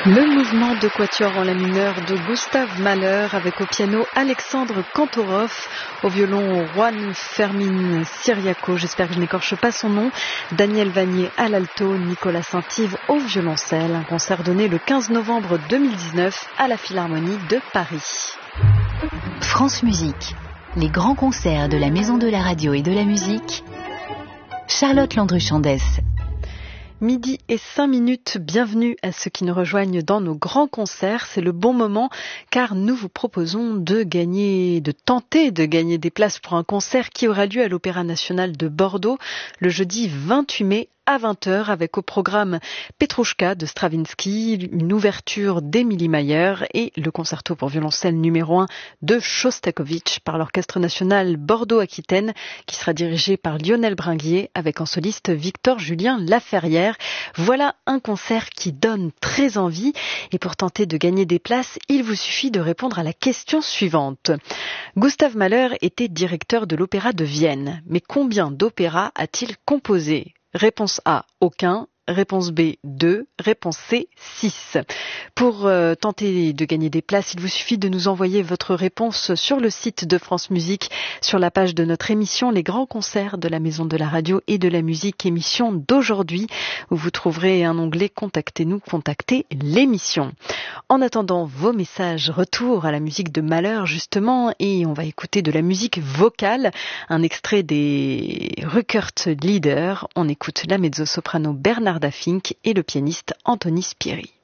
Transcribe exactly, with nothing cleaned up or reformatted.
Le mouvement de quatuor en la mineure de Gustav Mahler avec au piano Alexandre Kantorov, au violon Juan Fermín Ciriaco, j'espère que je n'écorche pas son nom, Daniel Vanier à l'alto, Nicolas Saint-Yves au violoncelle. Un concert donné le quinze novembre deux mille dix-neuf à la Philharmonie de Paris. France Musique, les grands concerts de la Maison de la Radio et de la Musique. Charlotte Landru-Chandès. Midi et cinq minutes, bienvenue à ceux qui nous rejoignent dans nos grands concerts. C'est le bon moment car nous vous proposons de gagner, de tenter de gagner des places pour un concert qui aura lieu à l'Opéra National de Bordeaux le jeudi vingt-huit mai à vingt heures avec au programme Petrouchka de Stravinsky, une ouverture d'Émilie Mayer et le concerto pour violoncelle numéro un de Shostakovich par l'Orchestre National Bordeaux-Aquitaine qui sera dirigé par Lionel Bringuier avec en soliste Victor-Julien Laferrière. Voilà un concert qui donne très envie et pour tenter de gagner des places, il vous suffit de répondre à la question suivante. Gustav Mahler était directeur de l'Opéra de Vienne, mais combien d'opéras a-t-il composé ? Réponse A, aucun. Réponse B, deux. Réponse C, six. Pour euh, tenter de gagner des places, il vous suffit de nous envoyer votre réponse sur le site de France Musique, sur la page de notre émission Les Grands Concerts de la Maison de la Radio et de la Musique, émission d'aujourd'hui, où vous trouverez un onglet Contactez-nous, contactez l'émission. En attendant vos messages, retour à la musique de Mahler justement, et on va écouter de la musique vocale, un extrait des Rückert Lieder. On écoute la mezzo-soprano Bernarda Fink et le pianiste Anthony Spieri.